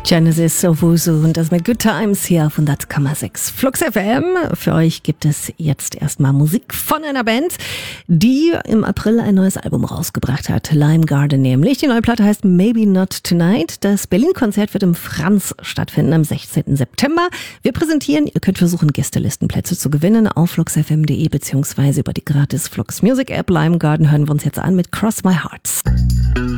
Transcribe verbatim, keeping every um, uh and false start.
Genesis Owusu und das mit Good Times hier auf hundert Komma sechs Flux F M. Für euch gibt es jetzt erstmal Musik von einer Band, die im April ein neues Album rausgebracht hat. Lime Garden nämlich. Die neue Platte heißt Maybe Not Tonight. Das Berlin-Konzert wird im Franz stattfinden am sechzehnten September. Wir präsentieren, ihr könnt versuchen, Gästelistenplätze zu gewinnen auf flux f m punkt d e beziehungsweise über die gratis Flux Music App. Lime Garden hören wir uns jetzt an mit Cross My Hearts.